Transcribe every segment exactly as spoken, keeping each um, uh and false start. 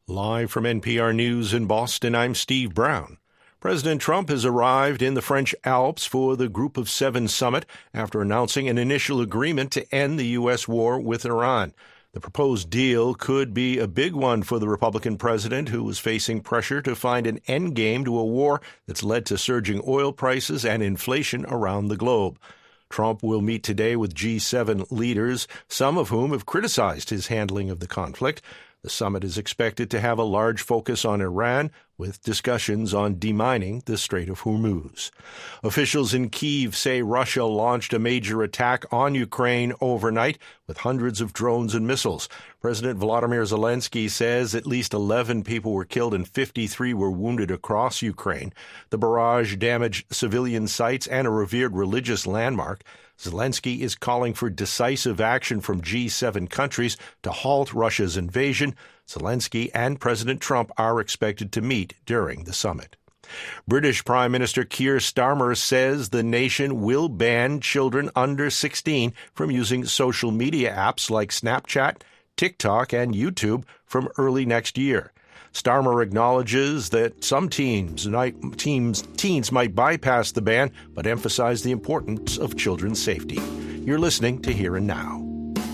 Live from N P R News in Boston, I'm Steve Brown. President Trump has arrived in the French Alps for the Group of Seven summit after announcing an initial agreement to end the U S war with Iran. The proposed deal could be a big one for the Republican president, who is facing pressure to find an endgame to a war that's led to surging oil prices and inflation around the globe. Trump will meet today with G seven leaders, some of whom have criticized his handling of the conflict. The summit is expected to have a large focus on Iran, with discussions on demining the Strait of Hormuz. Officials in Kyiv say Russia launched a major attack on Ukraine overnight with hundreds of drones and missiles. President Volodymyr Zelensky says at least eleven people were killed and fifty-three were wounded across Ukraine. The barrage damaged civilian sites and a revered religious landmark. Zelensky is calling for decisive action from G seven countries to halt Russia's invasion. Zelensky and President Trump are expected to meet during the summit. British Prime Minister Keir Starmer says the nation will ban children under sixteen from using social media apps like Snapchat, TikTok, and YouTube from early next year. Starmer acknowledges that some teens, teams, teens might bypass the ban, but emphasize the importance of children's safety. You're listening to Here and Now.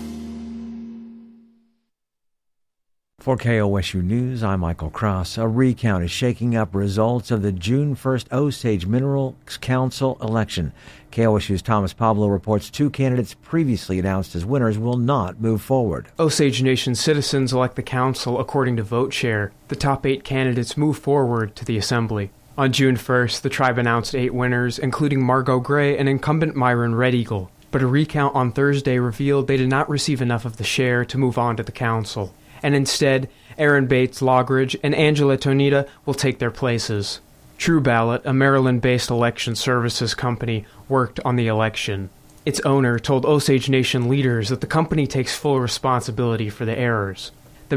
For K O S U News, I'm Michael Cross. A recount is shaking up results of the June first Osage Minerals Council election. K O S U's Thomas Pablo reports two candidates previously announced as winners will not move forward. Osage Nation citizens elect the council according to VoteShare. The top eight candidates move forward to the assembly. On June first, the tribe announced eight winners, including Margot Gray and incumbent Myron Red Eagle. But a recount on Thursday revealed they did not receive enough of the share to move on to the council. And instead, Aaron Bates Logridge and Angela Tonita will take their places. True Ballot, a Maryland-based election services company, worked on the election. Its owner told Osage Nation leaders that the company takes full responsibility for the errors.